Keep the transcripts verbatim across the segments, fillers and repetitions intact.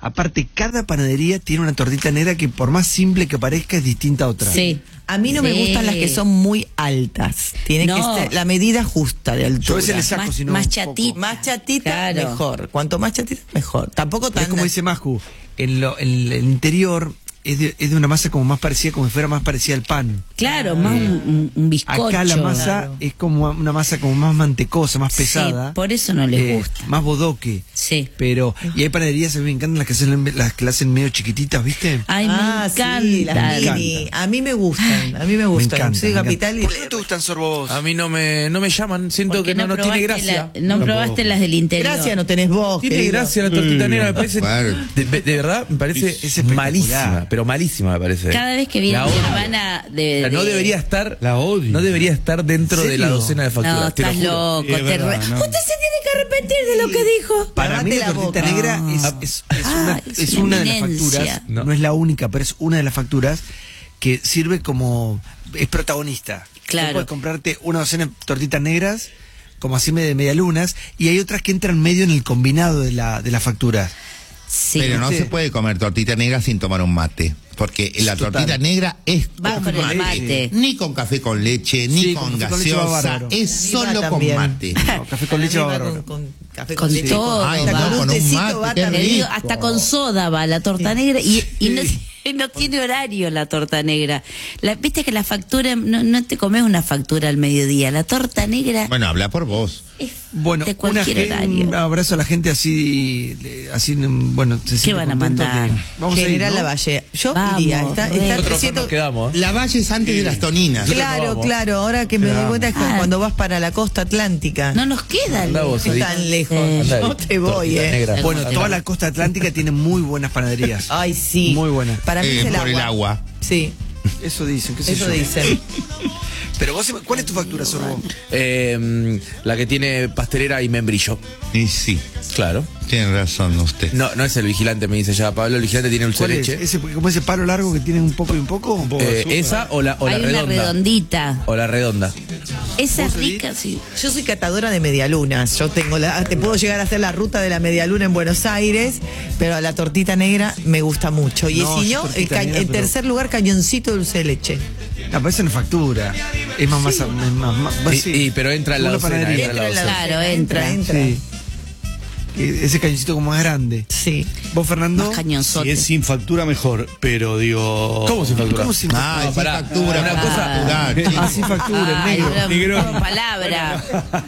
Aparte, cada panadería tiene una tortita negra que por más simple que parezca es distinta a otra. Sí. A mí no Sí. me gustan las que son muy altas. Tiene No. que ser la medida justa de altura. Yo a veces le saco, Más- si no, más un chatita. poco. Más chatita, Claro. mejor. Cuanto más chatita, mejor. Tampoco Pero tan... es como dice Maju, en, lo, en el interior es de, es de una masa como más parecida, como si fuera más parecida al pan. Claro, más un, un, un bizcocho. Acá la masa Claro. es como una masa como más mantecosa, más pesada. Sí, por eso no les eh, gusta. Más bodoque. Sí. Pero, y hay panaderías, a mí me encantan las que hacen las que las hacen medio chiquititas, ¿viste? Ay, Ah, me encanta. sí, las Me mini. encanta. A mí me gustan, a mí me Me gustan. encanta. Soy me de encanta. capital y... ¿Por qué no te gustan sorbos? A mí no me, no me llaman, siento Porque que no, no tiene probaste gracia. la- no probaste las del interior. Gracia no tenés vos, Tiene querido. gracia la tortita negra, me parece. Claro. De, de- de verdad, me parece Es espectacular. malísima, pero malísima me parece. Cada vez que viene La mi odio. hermana de, O sea, no de- debería estar. La odio. No debería estar dentro ¿En de la serio? docena de facturas. No, te lo estás juro. loco. Sí, es te verdad, re- no. Usted se tiene que arrepentir de lo que dijo. Para mí Lavate la la tortita boca. negra es, Ah. es, es una, Ah, es es una una de las eminencia. facturas, No. no. es la única, pero es una de las facturas que sirve como, es protagonista. Claro. Vos podés comprarte una docena de tortitas negras, como así de medialunas, y hay otras que entran medio en el combinado de la, de la factura. Sí. Pero no Sí. se puede comer tortita negra sin tomar un mate. Porque la Total. tortita negra es Va con el mate. Ni con café con leche, ni Sí, con con café con leche va gaseosa. bárbaro. Es A mí solo va con también. mate. No, café con leche A mí va va bárbaro. con, con café Con con, leche. todo. Ay, Hasta no, con un con un tecito mate, va qué Te también. digo, rico. hasta con soda va la torta negra y, y no, no tiene horario la torta negra. La, Viste que la factura, no, no te comes una factura al mediodía. La torta negra Bueno, habla por vos. es Bueno, de una, cualquier gen- horario. un abrazo a la gente así, así bueno, se siente van a contento mandar? que- Vamos a ir, General ¿no? Lavalle. Yo Vamos, iría. Está, re. está Nosotros trescientos nos quedamos. La valle es antes de las toninas. Claro, vamos. claro. Ahora que me doy cuenta es que Ah. cuando vas para la costa atlántica. No nos queda. Andá vos, es ahí. tan lejos. Eh, Andá ahí. No te voy, Tortita eh. negra. Bueno, Andá. toda la costa atlántica tiene muy buenas panaderías. Ay, sí. Muy buena. Para mí Eh, es el por el agua. agua. Sí, Eso dicen, qué sé eso yo. dicen. Pero vos, ¿cuál es tu factura, Sorbo? Eh, la que tiene pastelera y membrillo. Y sí, Claro. tiene razón usted. No, no es el vigilante, me dice ya Pablo. El vigilante tiene dulce ¿Cuál de es? leche. Ese, como ese palo largo que tiene un poco y un poco. Eh, esa o la, o la Hay una redonda. redondita. O la redonda. Esa es ¿Vos, Edith? rica, sí. Yo soy catadora de medialunas. Yo tengo la, te puedo llegar a hacer la ruta de la medialuna en Buenos Aires, pero la tortita negra me gusta mucho. Y No, si sí, no, tortita el ca- negra, en pero- tercer lugar, cañoncito de dulce de leche. No, pero esa no es factura. Es más masa. Es más, más, Y- sí. y- pero entra en la Una docena, panadería. entra en la docena. Claro, entra. entra. Sí. Que ese cañoncito como más grande. Sí. ¿Vos, Fernando? Más cañonzote. Si es sin factura, mejor. Pero digo. ¿Cómo sin factura? ¿Cómo sin Ah, No, es pará. factura, Una una cosa- cosa. Ah, sin factura, Ay, negro. una- Negro. una palabra.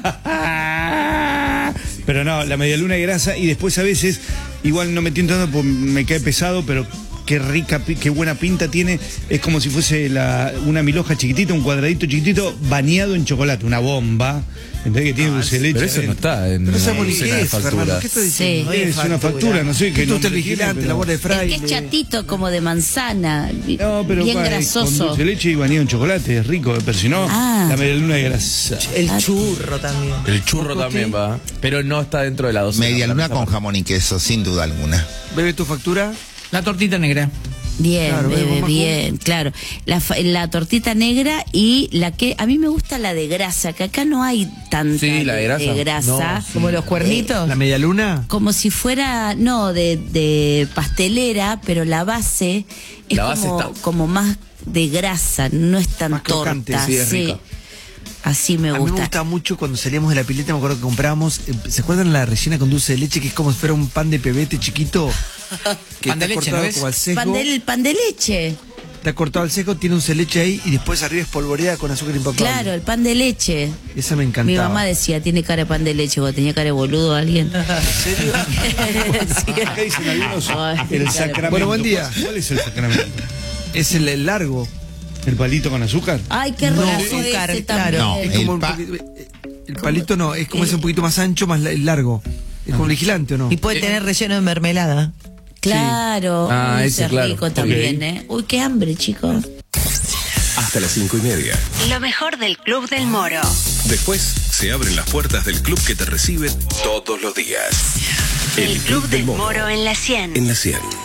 Pero no, la medialuna de grasa y después a veces, igual no me tiento tanto porque me cae pesado, pero qué rica, pi- qué buena pinta tiene. Es como si fuese la, una milhoja chiquitita, un cuadradito chiquitito bañado en chocolate, una bomba. Entonces que tiene dulce de leche. Pero eso no está en Pero la sabemos ni docena qué de es, Fernando. facturas. ¿Qué estás diciendo? Sí. Es una factura, no sé qué. ¿Qué tú nombre el vigilante, tiene, pero- la guardia de El fraile? que es chatito como de manzana. bi- No, pero bien pa, con grasoso. dulce de leche y bañado en chocolate, es rico, pero si no, Ah. la medialuna de grasa. El churro también. El churro también va. Pero no está dentro de la docena. Media luna La con mesa jamón y queso, sin duda alguna. ¿Bebe tu factura? La tortita negra. Bien, Claro, bebe, ¿ves, Macu? bien, claro. La, fa- la tortita negra y la que a mí me gusta la de grasa, que acá no hay tanta Sí, la de grasa. grasa. No, sí. Como los cuernitos. ¿La media luna? Como si fuera, no, de, de pastelera, pero la base es La base como, está- como más de grasa, no es tan Más crocante, torta. sí, es rica. Así me a mí gusta. me gusta mucho cuando salíamos de la pileta, me acuerdo que comprábamos, eh, ¿se acuerdan la rellena con dulce de leche que es como si fuera un pan de pebete chiquito? Que Pan de está leche, cortado ¿no ves? como al seco, Pan de, pan de leche. está cortado al seco, tiene dulce de leche ahí y después arriba es polvoreada con azúcar impapable. Claro, el pan de leche. Esa me encantaba. Mi mamá decía, tiene cara de pan de leche, cuando tenía cara de boludo alguien. ¿En serio? Acá dicen algunos Ay, el claro. sacramento. Bueno, buen día. ¿Cuál es el sacramento? Es el, el largo. ¿El palito con azúcar? Ay, qué No, rico azúcar, ese claro. también. No, Es El como un pa- poquito- eh, el palito no, es como es un poquito más ancho, más la- largo. Es como el vigilante, ¿o no? Y puede tener relleno de mermelada. Claro, Ah, uy, ese, es claro. rico también, ¿eh? Uy, qué hambre, chicos. Hasta las cinco y media. Lo mejor del Club del Moro. Después se abren las puertas del club que te recibe todos los días. El Club del Moro en la cien. En la cien.